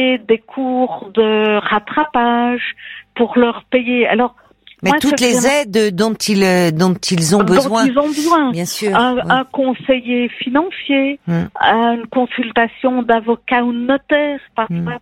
des cours de rattrapage pour leur payer. Alors, mais moi, toutes les aides dont ils ont besoin. Bien sûr. Un conseiller financier, une consultation d'avocat ou de notaire, parfois.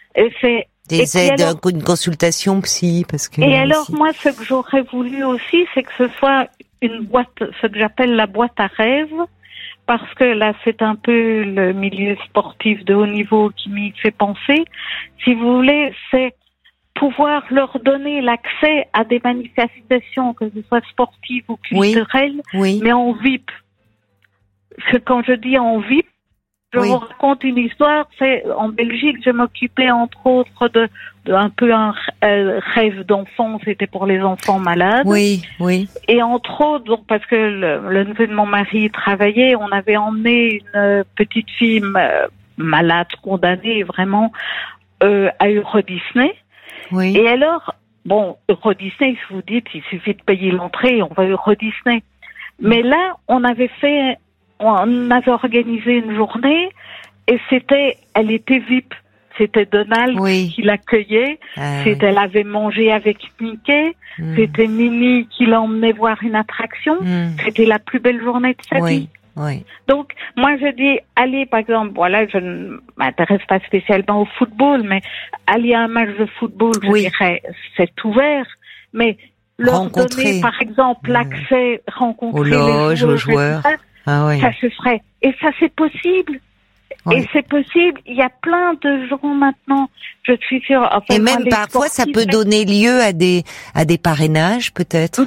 Des aides, une consultation psy, parce que. Et alors, moi, ce que j'aurais voulu aussi, c'est que ce soit une boîte, ce que j'appelle la boîte à rêves, parce que là, c'est un peu le milieu sportif de haut niveau qui m'y fait penser. Si vous voulez, c'est pouvoir leur donner l'accès à des manifestations, que ce soit sportives ou culturelles, mais en VIP. Quand je dis en VIP, je vous raconte une histoire. C'est en Belgique, je m'occupais entre autres de un peu un rêve d'enfant. C'était pour les enfants malades. Oui. Et entre autres, donc parce que le neveu de mon mari travaillait, on avait emmené une petite fille malade, condamnée vraiment à Euro Disney. Oui. Et alors, bon, Euro Disney, si vous dites, il suffit de payer l'entrée, on va à Euro Disney. Mais là, on avait organisé une journée et elle était VIP. C'était Donald qui l'accueillait. Elle avait mangé avec Mickey. C'était Minnie qui l'emmenait voir une attraction. C'était la plus belle journée de sa vie. Oui. Donc, moi, je dis, allez, par exemple, voilà, je ne m'intéresse pas spécialement au football, mais aller à un match de football, je dirais, c'est ouvert, mais leur donner, par exemple, l'accès, rencontrer aux joueurs, ça se ferait. Et ça, c'est possible. Et c'est possible. Il y a plein de gens maintenant. Je suis sûre. Enfin, et même parfois, ça peut donner lieu à des parrainages, peut-être,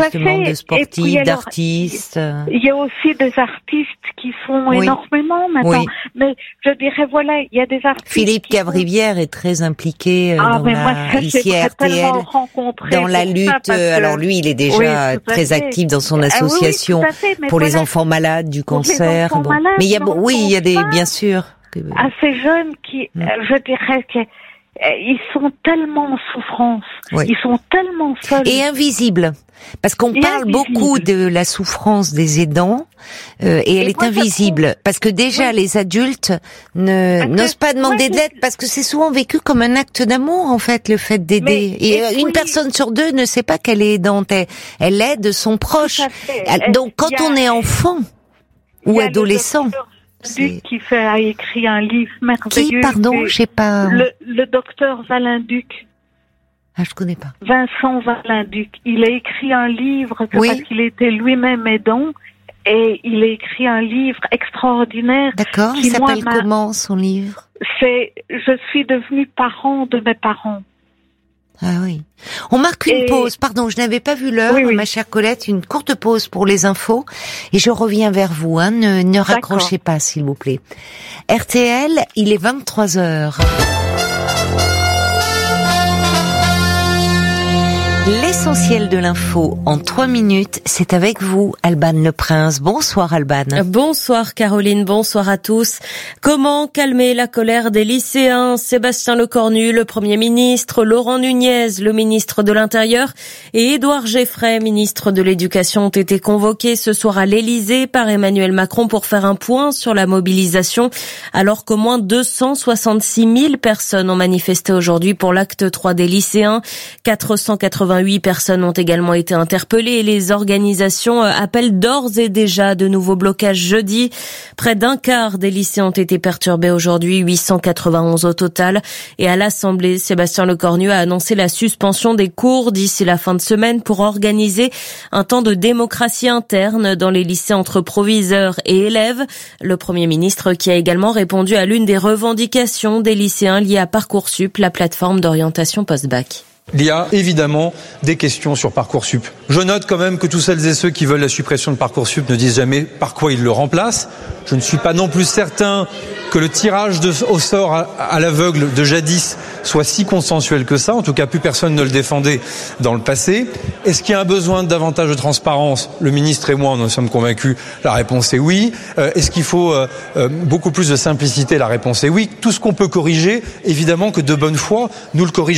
de sportifs, d'artistes. Il y a aussi des artistes qui font énormément maintenant. Oui. Mais je dirais, voilà, il y a des artistes. Philippe Cavrivière est très impliqué ici à RTL dans la lutte. Alors lui, il est déjà très actif dans son association pour les enfants malades du cancer. Mais il y a des, bien sûr. À ces jeunes qui, je dirais qu'ils sont tellement en souffrance, ils sont tellement seuls. Et invisibles. Parce qu'on parle beaucoup de la souffrance des aidants, et elle est invisible. Parce que déjà, les adultes n'osent pas demander de l'aide, parce que c'est souvent vécu comme un acte d'amour, en fait, le fait d'aider. Et une personne sur deux ne sait pas qu'elle est aidante. Elle aide son proche. Donc, quand on est enfant ou adolescent... Duc a écrit un livre merveilleux. Qui, pardon, je sais pas. Le docteur Valenduc. Ah, je connais pas. Vincent Valenduc. Il a écrit un livre parce qu'il était lui-même aidant, et il a écrit un livre extraordinaire. D'accord. Il s'appelle comment, son livre? Je suis devenue parent de mes parents. Ah oui. On marque une pause. Pardon, je n'avais pas vu l'heure, ma chère Colette. Une courte pause pour les infos. Et je reviens vers vous. Ne raccrochez pas, s'il vous plaît. RTL, il est 23h. L'essentiel de l'info en 3 minutes, c'est avec vous, Alban Le Prince. Bonsoir, Alban. Bonsoir, Caroline. Bonsoir à tous. Comment calmer la colère des lycéens? Sébastien Lecornu, le Premier ministre, Laurent Nunez, le ministre de l'Intérieur, et Édouard Geffray, ministre de l'Éducation, ont été convoqués ce soir à l'Élysée par Emmanuel Macron pour faire un point sur la mobilisation, alors qu'au moins 266 000 personnes ont manifesté aujourd'hui pour l'acte 3 des lycéens. 488 personnes ont également été interpellées et les organisations appellent d'ores et déjà de nouveaux blocages jeudi. Près d'un quart des lycées ont été perturbés aujourd'hui, 891 au total. Et à l'Assemblée, Sébastien Lecornu a annoncé la suspension des cours d'ici la fin de semaine pour organiser un temps de démocratie interne dans les lycées entre proviseurs et élèves. Le Premier ministre qui a également répondu à l'une des revendications des lycéens liées à Parcoursup, la plateforme d'orientation post-bac. Il y a évidemment des questions sur Parcoursup. Je note quand même que tous celles et ceux qui veulent la suppression de Parcoursup ne disent jamais par quoi ils le remplacent. Je ne suis pas non plus certain que le tirage au sort à l'aveugle de jadis soit si consensuel que ça. En tout cas, plus personne ne le défendait dans le passé. Est-ce qu'il y a un besoin de davantage de transparence? Le ministre et moi, nous en sommes convaincus. La réponse est oui. Est-ce qu'il faut beaucoup plus de simplicité? La réponse est oui. Tout ce qu'on peut corriger, évidemment que de bonne foi, nous le corrigerons.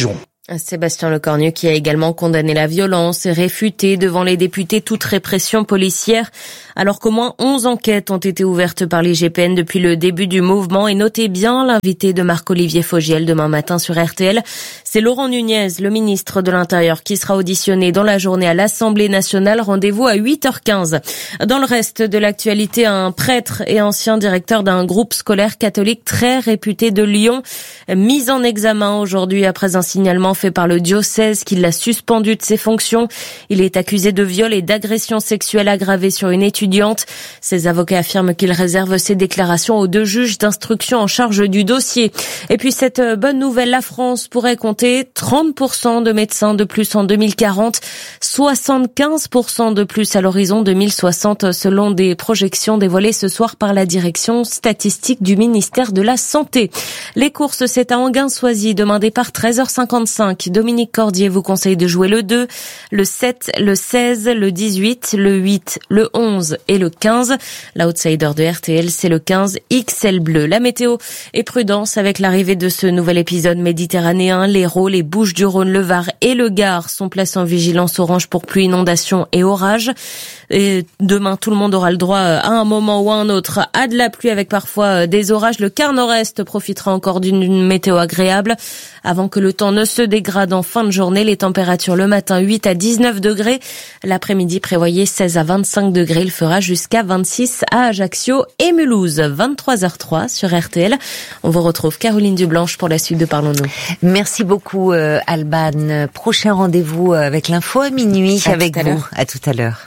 Sébastien Lecornu qui a également condamné la violence et réfuté devant les députés toute répression policière, alors qu'au moins 11 enquêtes ont été ouvertes par l'IGPN depuis le début du mouvement. Et notez bien l'invité de Marc-Olivier Fogiel demain matin sur RTL. C'est Laurent Nunez, le ministre de l'Intérieur, qui sera auditionné dans la journée à l'Assemblée nationale. Rendez-vous à 8h15. Dans le reste de l'actualité, un prêtre et ancien directeur d'un groupe scolaire catholique très réputé de Lyon, mis en examen aujourd'hui après un signalement fait par le diocèse qui l'a suspendu de ses fonctions. Il est accusé de viol et d'agression sexuelle aggravée sur une étudiante. Ses avocats affirment qu'il réserve ses déclarations aux 2 juges d'instruction en charge du dossier. Et puis cette bonne nouvelle, la France pourrait compter 30% de médecins de plus en 2040, 75% de plus à l'horizon 2060 selon des projections dévoilées ce soir par la direction statistique du ministère de la Santé. Les courses, c'est à Anguin-Soisy, demain départ 13h55. Dominique Cordier vous conseille de jouer le 2, le 7, le 16, le 18, le 8, le 11 et le 15. L'outsider de RTL, c'est le 15 XL bleu. La météo et prudence avec l'arrivée de ce nouvel épisode méditerranéen. L'Hérault, les Bouches-du-Rhône, le Var et le Gard sont placés en vigilance orange pour pluie, inondation et orage. Et demain, tout le monde aura le droit à un moment ou à un autre à de la pluie avec parfois des orages. Le quart nord-est profitera encore d'une météo agréable avant que le temps ne se dégrade en fin de journée. Les températures le matin 8 à 19 degrés. L'après-midi prévoyez 16 à 25 degrés. Il fera jusqu'à 26 à Ajaccio et Mulhouse. 23h03 sur RTL. On vous retrouve Caroline Dublanche pour la suite de Parlons-nous. Merci beaucoup Alban. Prochain rendez-vous avec l'info à minuit avec vous. À tout à l'heure.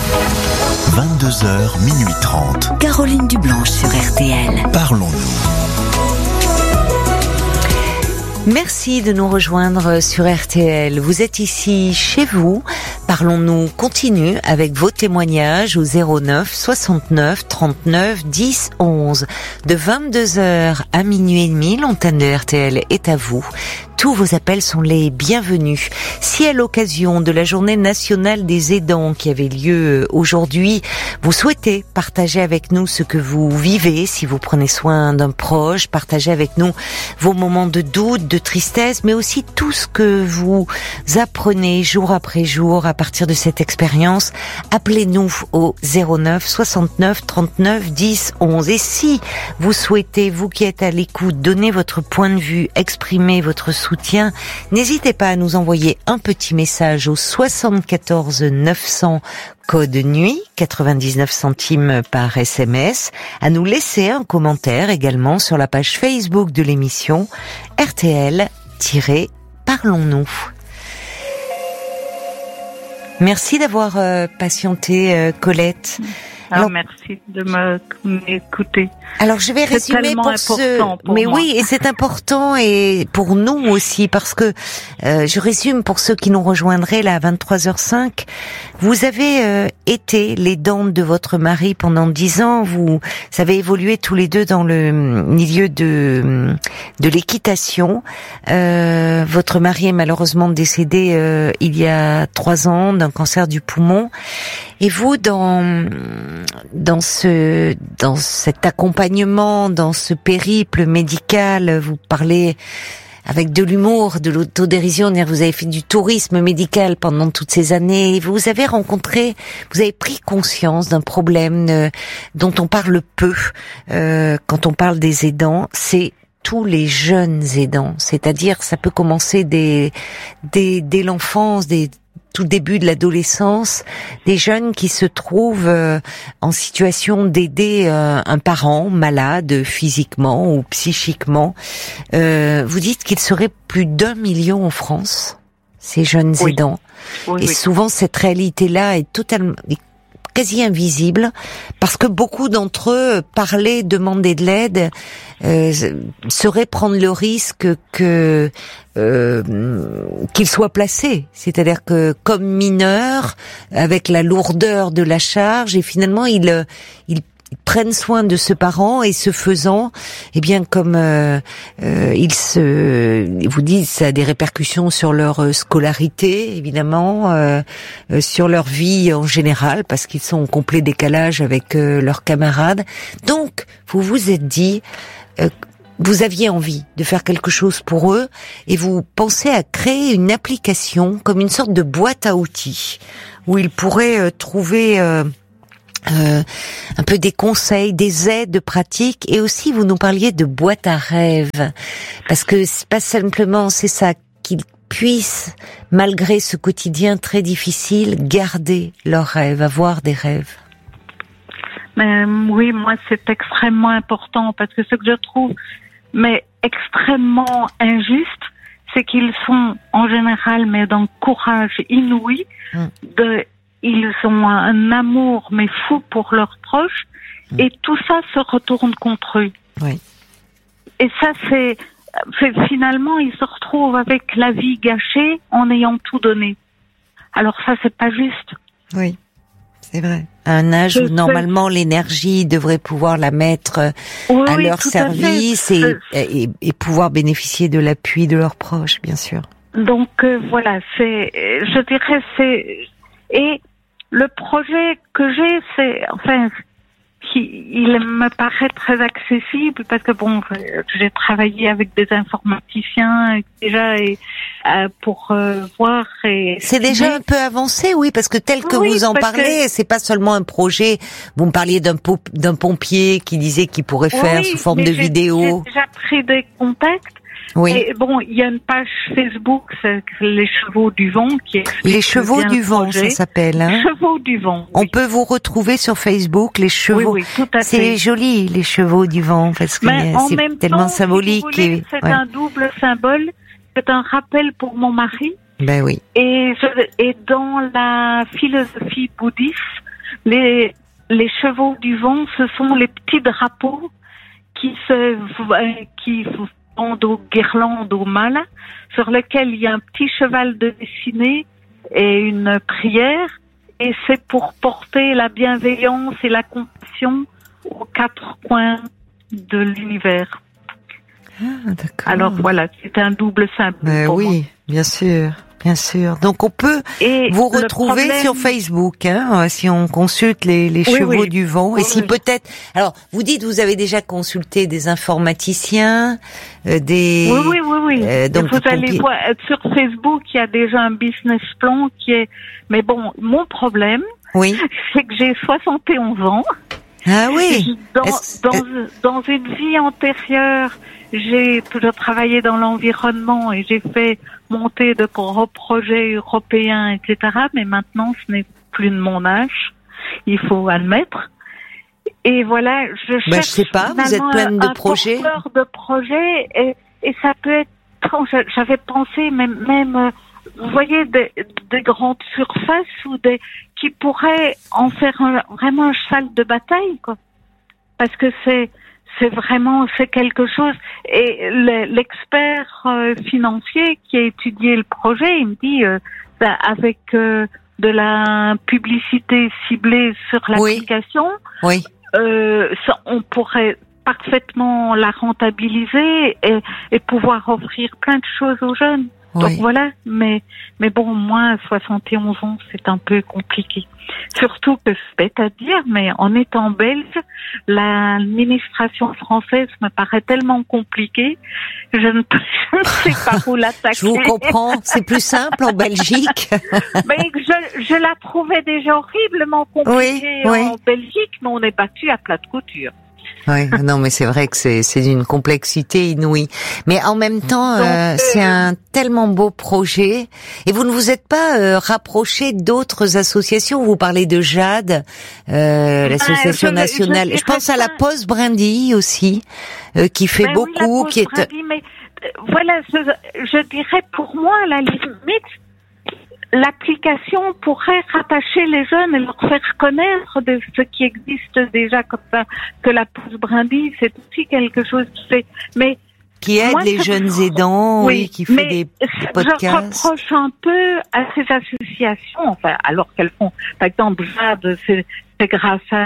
22h, minuit 30. Caroline Dublanche sur RTL. Parlons-nous. Merci de nous rejoindre sur RTL. Vous êtes ici chez vous. Parlons-nous continue avec vos témoignages au 09 69 39 10 11. De 22h à minuit et demi, l'antenne de RTL est à vous. Tous vos appels sont les bienvenus. Si à l'occasion de la journée nationale des aidants qui avait lieu aujourd'hui, vous souhaitez partager avec nous ce que vous vivez, si vous prenez soin d'un proche, partagez avec nous vos moments de doute, de tristesse, mais aussi tout ce que vous apprenez jour après jour à partir de cette expérience, appelez-nous au 09 69 39 10 11. Et si vous souhaitez, vous qui êtes à l'écoute, donner votre point de vue, exprimer votre soutien, n'hésitez pas à nous envoyer un petit message au 74 900 code nuit, 99 centimes par SMS, à nous laisser un commentaire également sur la page Facebook de l'émission RTL-Parlons-nous. Merci d'avoir patienté, Colette. Alors, merci de m'écouter. Alors, je vais résumer pour ceux... Mais moi. Oui, et c'est important et pour nous aussi, parce que je résume pour ceux qui nous rejoindraient là à 23h05. Vous avez été l'aidante de votre mari pendant 10 ans. Vous avez évolué tous les deux dans le milieu de l'équitation. Votre mari est malheureusement décédé il y a 3 ans d'un cancer du poumon. Et vous, dans cet accompagnement, dans ce périple médical, vous parlez avec de l'humour, de l'autodérision, vous avez fait du tourisme médical pendant toutes ces années, et vous avez pris conscience d'un problème dont on parle peu quand on parle des aidants, c'est tous les jeunes aidants, c'est-à-dire ça peut commencer dès l'enfance, tout début de l'adolescence, des jeunes qui se trouvent en situation d'aider un parent malade physiquement ou psychiquement. Vous dites qu'il serait plus d'1 million en France, ces jeunes aidants. Oui, et souvent cette réalité-là est quasi invisible, parce que beaucoup d'entre eux, demander de l'aide, serait prendre le risque qu'ils soient placés. C'est-à-dire que comme mineurs, avec la lourdeur de la charge, et finalement ils prennent soin de ce parent, et ce faisant, eh bien comme ils vous disent, ça a des répercussions sur leur scolarité évidemment, sur leur vie en général, parce qu'ils sont en complet décalage avec leurs camarades. Donc vous vous êtes dit, vous aviez envie de faire quelque chose pour eux et vous pensez à créer une application comme une sorte de boîte à outils où ils pourraient trouver un peu des conseils, des aides pratiques, et aussi vous nous parliez de boîte à rêves, parce que c'est pas simplement c'est ça, qu'ils puissent, malgré ce quotidien très difficile, garder leurs rêves, avoir des rêves. Oui, moi c'est extrêmement important, parce que ce que je trouve extrêmement injuste, c'est qu'ils sont en général d'un courage inouï, ils ont un amour mais fou pour leurs proches, et tout ça se retourne contre eux. Oui. Et ça c'est finalement ils se retrouvent avec la vie gâchée en ayant tout donné. Alors ça c'est pas juste. Oui, c'est vrai. À un âge où normalement l'énergie devrait pouvoir la mettre à leur service et pouvoir bénéficier de l'appui de leurs proches, bien sûr. Donc voilà, je dirais et le projet que j'ai, il me paraît très accessible, parce que j'ai travaillé avec des informaticiens déjà pour voir. C'est déjà un peu avancé, oui, parce que tel que vous en parlez, c'est pas seulement un projet. Vous me parliez d'un pompier qui disait qu'il pourrait faire sous forme de vidéo. J'ai déjà pris des contacts. Oui. Et il y a une page Facebook, c'est les Chevaux du Vent, qui explique. Les Chevaux du Vent, ça s'appelle, hein. Les Chevaux du Vent. On peut vous retrouver sur Facebook, les chevaux. Oui, tout à fait. C'est joli, les Chevaux du Vent, parce que c'est tellement symbolique. Si vous voulez, c'est un double symbole. C'est un rappel pour mon mari. Ben oui. Et dans la philosophie bouddhiste, les chevaux du vent, ce sont les petits drapeaux qui aux guirlandes au mal, sur lequel il y a un petit cheval de dessiné et une prière, et c'est pour porter la bienveillance et la compassion aux quatre coins de l'univers. Ah, d'accord. Alors voilà, c'est un double symbole. Oui, moi. Bien sûr. Bien sûr. Donc on peut vous retrouver sur Facebook, hein, si on consulte les Chevaux du Vent. Et si peut-être, alors vous dites vous avez déjà consulté des informaticiens, des. Oui. Donc vous allez voir sur Facebook, il y a déjà un business plan qui est. Mais mon problème, c'est que j'ai 71 ans. Ah oui. Dans une vie antérieure, j'ai toujours travaillé dans l'environnement et j'ai fait monter de gros projets européens, etc. Mais maintenant, ce n'est plus de mon âge. Il faut admettre. Et voilà, je cherche. Je sais pas, vous êtes pleine de projets. De projets et ça peut être. J'avais pensé même vous voyez des grandes surfaces ou qui pourraient en faire vraiment un cheval de bataille, quoi. Parce que c'est vraiment quelque chose. Et l'expert financier qui a étudié le projet, il me dit avec de la publicité ciblée sur l'application, on pourrait parfaitement la rentabiliser et pouvoir offrir plein de choses aux jeunes. Donc voilà, mais moi, 71 ans, c'est un peu compliqué. Surtout que c'est bête à dire, mais en étant belge, l'administration française me paraît tellement compliquée, je ne sais pas où l'attaquer. Je vous comprends, c'est plus simple en Belgique. Mais je la trouvais déjà horriblement compliquée en Belgique, mais on est battu à plat de couture. Oui, non, mais c'est vrai que c'est d'une complexité inouïe. Mais en même temps, c'est un tellement beau projet. Et vous ne vous êtes pas rapproché d'autres associations. Vous parlez de Jade, l'association nationale. Je pense à la Pause Brindille aussi, qui fait beaucoup, qui est. Mais voilà, je dirais pour moi, à la limite, l'application pourrait rattacher les jeunes et leur faire connaître de ce qui existe déjà comme ça, que la Pause Brindille, c'est aussi quelque chose qui aide les jeunes aidants, qui fait des podcasts. Je reproche un peu à ces associations, alors qu'elles font, par exemple, Jade, c'est grâce à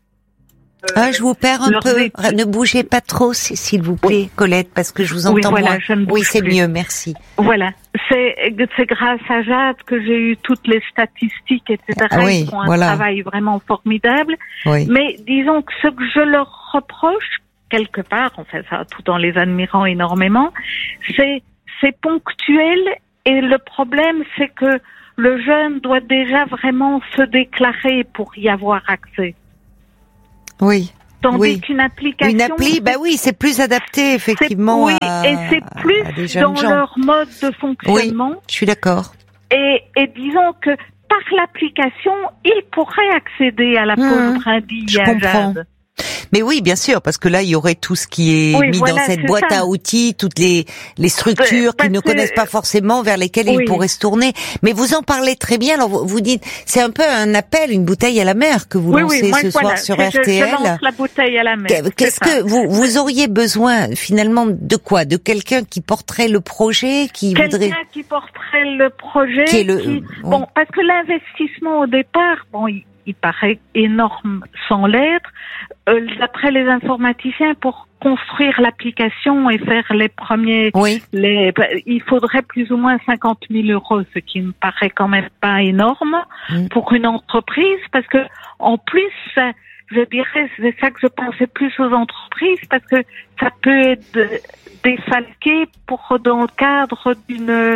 je vous perds un peu. Ne bougez pas trop, s'il vous plaît, Colette, parce que je vous entends moins. C'est mieux, merci. Voilà. C'est grâce à Jade que j'ai eu toutes les statistiques, etc. Ils font un travail vraiment formidable. Mais disons que ce que je leur reproche, quelque part, enfin ça, tout en les admirant énormément, c'est ponctuel, et le problème c'est que le jeune doit déjà vraiment se déclarer pour y avoir accès. Oui. Tandis qu'une application... Une appli, c'est plus adapté, effectivement, et c'est plus dans leur mode de fonctionnement. Oui, je suis d'accord. Et disons que par l'application, ils pourraient accéder à la pause brindille à Jade. Mais oui, bien sûr, parce que là, il y aurait tout ce qui est mis dans cette boîte à outils, toutes les structures qu'ils ne connaissent pas forcément, vers lesquelles ils pourraient se tourner. Mais vous en parlez très bien. Alors, vous dites, c'est un peu un appel, une bouteille à la mer que vous lancez ce soir sur RTL. Je lance la bouteille à la mer. Qu'est-ce que vous auriez besoin, finalement, de quoi? De quelqu'un qui porterait le projet, Quelqu'un qui porterait le projet, bon, parce que l'investissement au départ, bon, il paraît énorme sans l'être. D'après les informaticiens, pour construire l'application et faire les premiers, il faudrait plus ou moins 50 000 €, ce qui me paraît quand même pas énorme pour une entreprise, parce que en plus, je dirais, c'est ça que je pensais plus aux entreprises, parce que ça peut être défalqué dans le cadre d'une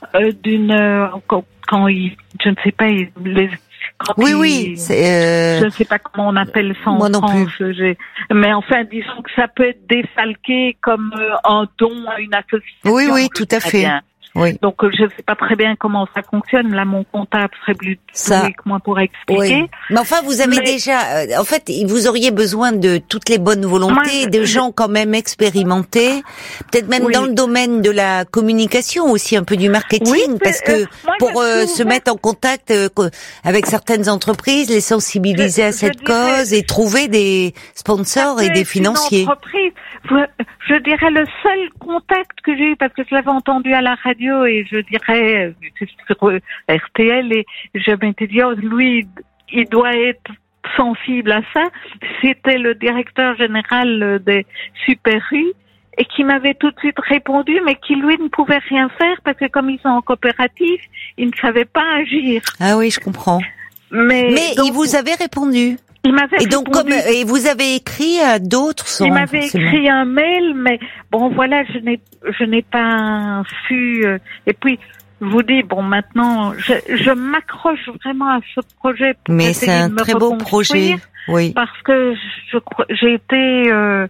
quand je ne sais pas, je ne sais pas comment on appelle ça en France. Moi non plus. Mais enfin, disons que ça peut être défalqué comme un don à une association. Oui, tout à fait. Bien. Oui. Donc je ne sais pas très bien comment ça fonctionne. Là, mon comptable serait plus doué que moi pour expliquer. Oui. Mais enfin, vous avez déjà... en fait, vous auriez besoin de toutes les bonnes volontés, de gens quand même expérimentés, peut-être même dans le domaine de la communication aussi, un peu du marketing, parce que pour se mettre en contact avec certaines entreprises, les sensibiliser à cette cause et trouver des sponsors et des financiers. Je dirais le seul contact que j'ai eu, parce que je l'avais entendu à la radio, et je dirais sur RTL, et je m'étais dit, lui, il doit être sensible à ça. C'était le directeur général des Super U, et qui m'avait tout de suite répondu, mais qui lui ne pouvait rien faire, parce que comme ils sont en coopérative, ils ne savaient pas agir. Ah oui, je comprends. Mais donc, il vous avait répondu. Il m'avait répondu. Et vous avez écrit à d'autres sans... Il m'avait écrit un mail, mais bon, voilà, je n'ai pas su. Et puis, je vous dis, bon, maintenant, je m'accroche vraiment à ce projet. Mais c'est un très beau projet, oui. Parce que j'ai été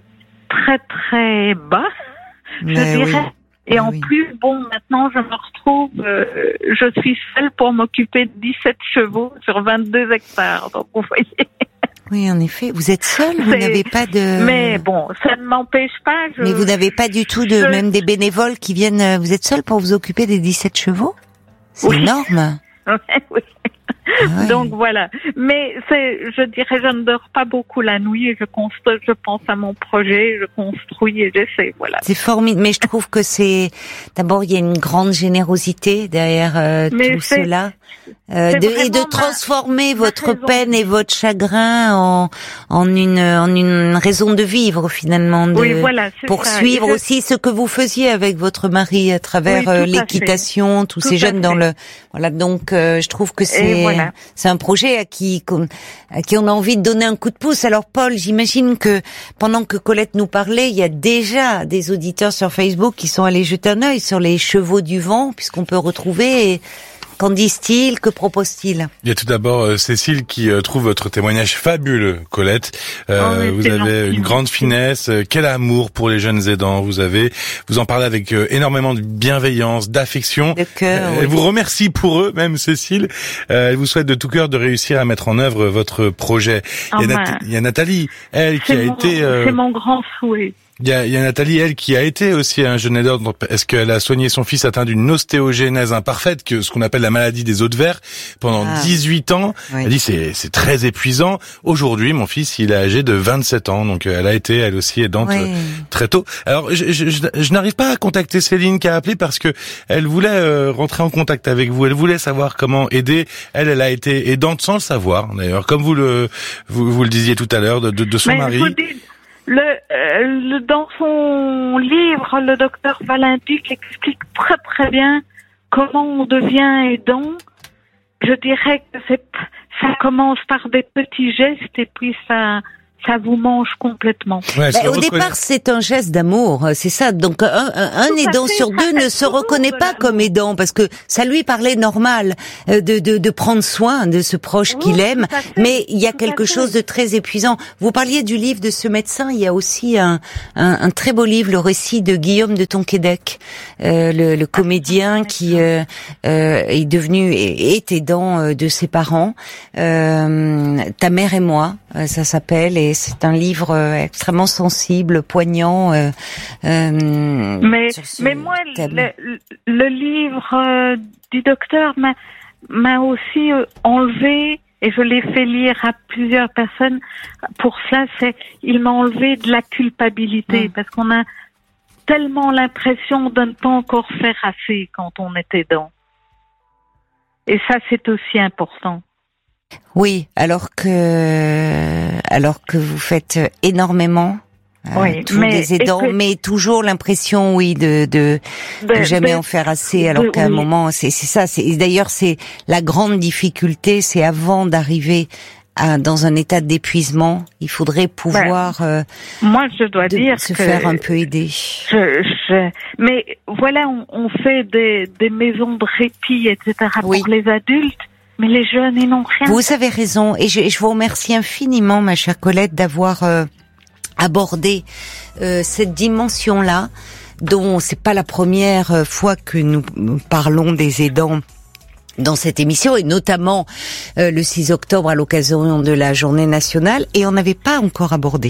très très bas, je dirais. Oui. Et en plus, bon, maintenant, je me retrouve, je suis seule pour m'occuper de 17 chevaux sur 22 hectares. Donc, vous voyez. Oui, en effet. Vous êtes seule, vous n'avez pas de... Mais bon, ça ne m'empêche pas. Mais vous n'avez pas du tout même des bénévoles qui viennent... Vous êtes seule pour vous occuper des 17 chevaux? C'est énorme. Oui. Ah, donc voilà. Mais je dirais, je ne dors pas beaucoup la nuit, et je pense à mon projet, je construis et j'essaie, voilà. C'est formidable. Mais je trouve que d'abord, il y a une grande générosité derrière tout cela. Et de transformer votre peine et votre chagrin en une raison de vivre, finalement, poursuivre aussi ce que vous faisiez avec votre mari à travers l'équitation, tous ces jeunes donc je trouve que c'est un projet à qui on a envie de donner un coup de pouce. Alors Paul, j'imagine que pendant que Colette nous parlait, il y a déjà des auditeurs sur Facebook qui sont allés jeter un œil sur les chevaux du vent, puisqu'on peut retrouver... Qu'en disent-ils? Que proposent-ils? Il y a tout d'abord Cécile qui trouve votre témoignage fabuleux, Colette. Vous avez une grande finesse, quel amour pour les jeunes aidants vous en parlez avec énormément de bienveillance, d'affection. De cœur. Elle vous remercie pour eux, même Cécile. Elle vous souhaite de tout cœur de réussir à mettre en œuvre votre projet. Il y a Nathalie, elle qui a été... C'est mon grand souhait. Il y a Nathalie, elle, qui a été aussi un jeune aideur. Est-ce qu'elle a soigné son fils atteint d'une ostéogenèse imparfaite, ce qu'on appelle la maladie des os de verre, pendant 18 ans. Oui. Elle dit c'est très épuisant. Aujourd'hui, mon fils, il est âgé de 27 ans, donc elle a été, elle aussi, aidante très tôt. Alors, je n'arrive pas à contacter Céline qui a appelé parce que elle voulait rentrer en contact avec vous. Elle voulait savoir comment aider. Elle a été aidante sans le savoir, d'ailleurs, comme vous le disiez tout à l'heure, de son mari. Dans son livre, le docteur Valentuc explique très très bien comment on devient aidant. Je dirais que ça commence par des petits gestes et puis ça ça vous mange complètement. Ouais, au départ, c'est un geste d'amour, c'est ça. Donc un aidant sur deux ne se reconnaît pas comme aidant parce que ça lui parlait normal de prendre soin de ce proche qu'il aime, mais il y a quelque chose de très épuisant. Vous parliez du livre de ce médecin, il y a aussi un très beau livre, le récit de Guillaume de Tonquédec, le comédien qui est aidant de ses parents. Ta mère et moi, ça s'appelle, et c'est un livre extrêmement sensible, poignant. Mais moi, le livre du docteur m'a aussi enlevé, et je l'ai fait lire à plusieurs personnes. Pour cela, il m'a enlevé de la culpabilité, parce qu'on a tellement l'impression de ne pas encore faire assez quand on est aidant. Et ça, c'est aussi important. Oui, alors que vous faites énormément. Tous les aidants, mais toujours l'impression, de jamais en faire assez, alors qu'à un moment, c'est ça. D'ailleurs, c'est la grande difficulté, c'est avant d'arriver dans un état d'épuisement, il faudrait pouvoir. Moi, je dois dire se faire un peu aider. Mais voilà, on fait des maisons de répit, etc. pour les adultes. Mais les jeunes, ils n'ont rien. Vous avez raison, et je vous remercie infiniment, ma chère Colette, d'avoir abordé cette dimension-là, dont c'est pas la première fois que nous parlons des aidants dans cette émission, et notamment le 6 octobre à l'occasion de la Journée nationale, et on n'avait pas encore abordé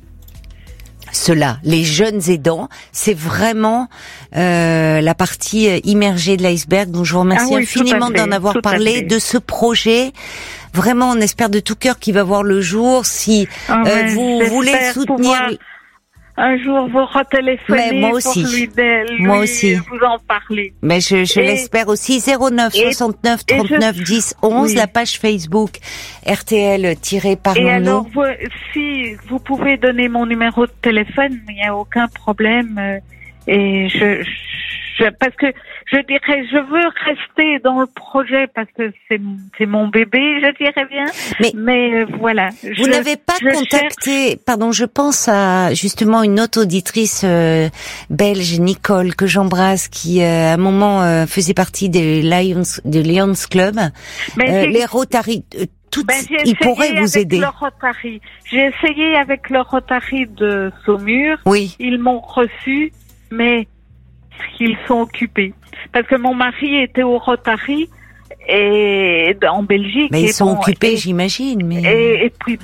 cela. Les jeunes aidants, c'est vraiment la partie immergée de l'iceberg, donc je vous remercie infiniment d'en avoir parlé, de ce projet. Vraiment, on espère de tout cœur qu'il va voir le jour. Si vous voulez soutenir... Un jour, vous retéléphoner pour lui vous en parler. Mais je l'espère aussi. 09 69 39 10 11, la page Facebook RTL-Parlons-nous. Et alors, si vous pouvez donner mon numéro de téléphone, il n'y a aucun problème. Et parce que je dirais, je veux rester dans le projet parce que c'est mon bébé, je dirais bien. Mais voilà. Vous n'avez pas contacté, je pense à justement une autre auditrice belge, Nicole, que j'embrasse, qui à un moment faisait partie des Lions Club. Les Rotary. Ils pourraient vous aider. J'ai essayé avec le Rotary de Saumur. Oui. Ils m'ont reçu, mais ils sont occupés. Parce que mon mari était au Rotary et en Belgique. Mais ils sont occupés, j'imagine. Mais... Et puis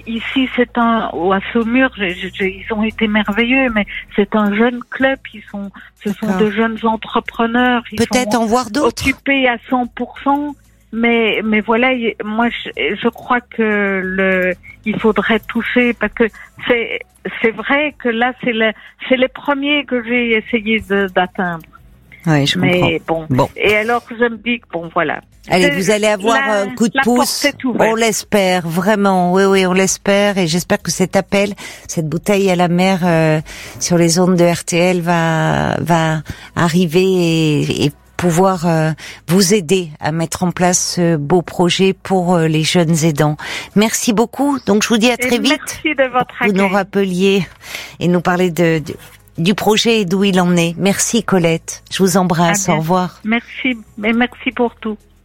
à Saumur, ils ont été merveilleux, mais c'est un jeune club. Ce sont de jeunes entrepreneurs. Peut-être en voir d'autres. Occupés à 100%. Mais voilà, moi je crois que il faudrait toucher, parce que c'est vrai que là c'est les premiers que j'ai essayé d'atteindre. Oui, je comprends. Mais bon. Et alors je me dis que voilà. Allez, vous allez avoir un coup de pouce. On l'espère, vraiment. Oui, on l'espère, et j'espère que cet appel, cette bouteille à la mer sur les ondes de RTL va arriver et pouvoir vous aider à mettre en place ce beau projet pour les jeunes aidants. Merci beaucoup. Donc je vous dis à très vite. Merci de votre accueil. Vous nous rappeliez et nous parler du projet et d'où il en est. Merci Colette. Je vous embrasse. Au revoir. Merci, et merci pour tout.